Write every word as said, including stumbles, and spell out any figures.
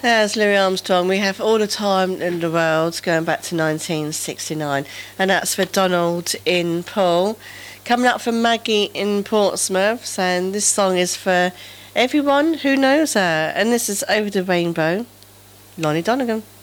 There's Louis Armstrong. We have all the time in the world going back to nineteen sixty-nine. And that's for Donald in Poole. Coming up from Maggie in Portsmouth, saying this song is for everyone who knows her. And this is Over the Rainbow, Lonnie Donegan.